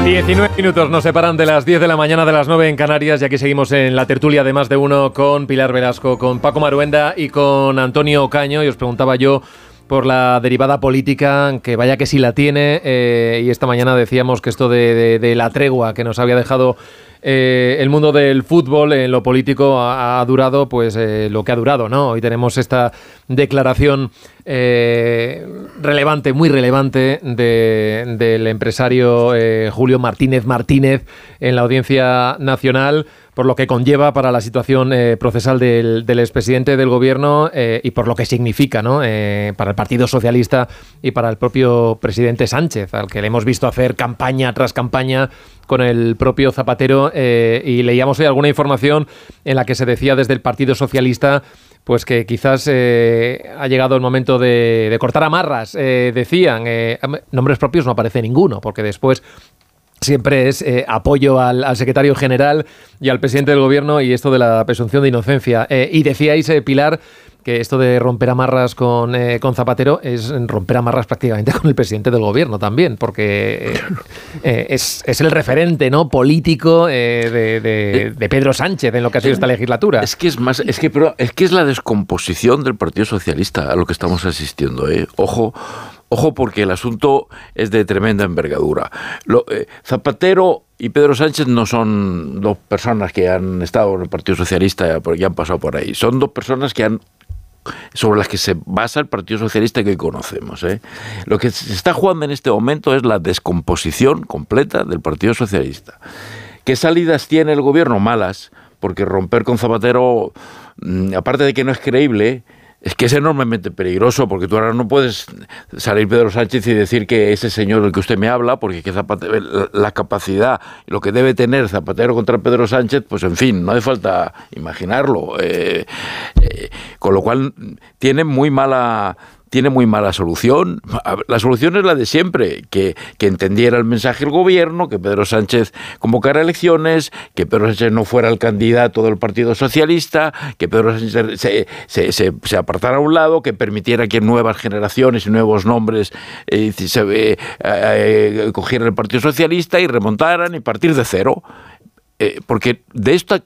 19 minutos nos separan de las 10 de la mañana, de las 9 en Canarias, y aquí seguimos en la tertulia de Más de Uno con Pilar Velasco, con Paco Maruenda y con Antonio Ocaño. Y os preguntaba yo por la derivada política, que vaya que sí la tiene, y esta mañana decíamos que esto de la tregua que nos había dejado el mundo del fútbol en lo político ha durado pues lo que ha durado, ¿no? Hoy tenemos esta declaración relevante, muy relevante, del empresario Julio Martínez en la Audiencia Nacional, por lo que conlleva para la situación procesal del expresidente del gobierno, y por lo que significa, ¿no? Para el Partido Socialista y para el propio presidente Sánchez, al que le hemos visto hacer campaña tras campaña con el propio Zapatero, y leíamos hoy alguna información en la que se decía desde el Partido Socialista pues que quizás ha llegado el momento de cortar amarras. Decían, nombres propios no aparece ninguno, porque después siempre es apoyo al secretario general y al presidente del gobierno, y esto de la presunción de inocencia. Y decíais, Pilar, que esto de romper amarras con Zapatero es romper amarras prácticamente con el presidente del gobierno también, porque es el referente, ¿no?, político de Pedro Sánchez en lo que ha sido esta legislatura. Es que es la descomposición del Partido Socialista a lo que estamos asistiendo, Ojo, porque el asunto es de tremenda envergadura. Zapatero y Pedro Sánchez no son dos personas que han estado en el Partido Socialista porque han pasado por ahí. Son dos personas sobre las que se basa el Partido Socialista que hoy conocemos. Lo que se está jugando en este momento es la descomposición completa del Partido Socialista. ¿Qué salidas tiene el gobierno? Malas, porque romper con Zapatero, aparte de que no es creíble, es que es enormemente peligroso, porque tú ahora no puedes salir Pedro Sánchez y decir que ese señor del que usted me habla, porque que la capacidad y lo que debe tener Zapatero contra Pedro Sánchez, pues en fin, no hace falta imaginarlo. Con lo cual tiene muy mala solución. La solución es la de siempre, que entendiera el mensaje del gobierno, que Pedro Sánchez convocara elecciones, que Pedro Sánchez no fuera el candidato del Partido Socialista, que Pedro Sánchez se apartara a un lado, que permitiera que nuevas generaciones y nuevos nombres cogieran el Partido Socialista y remontaran y partir de cero. Porque de esta